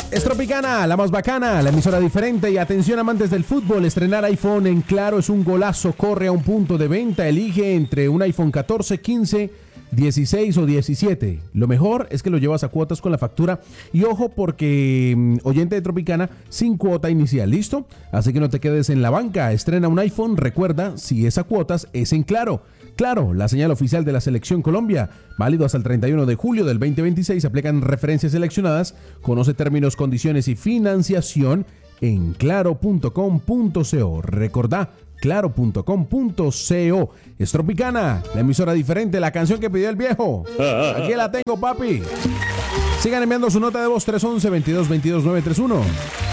Es Tropicana, la más bacana, la emisora diferente. Y atención, amantes del fútbol, estrenar iPhone en Claro es un golazo. Corre a un punto de venta, elige entre un iPhone 14, 15, 16 o 17. Lo mejor es que lo llevas a cuotas con la factura. Y ojo, porque oyente de Tropicana, sin cuota inicial, ¿listo? Así que no te quedes en la banca. Estrena un iPhone, recuerda, si es a cuotas, es en Claro. Claro, la señal oficial de la Selección Colombia. Válido hasta el 31 de julio del 2026. Aplican referencias seleccionadas. Conoce términos, condiciones y financiación en claro.com.co. Recordá, claro.com.co. Es Tropicana, la emisora diferente, la canción que pidió el viejo. Aquí la tengo, papi. Sigan enviando su nota de voz 311-2222-931.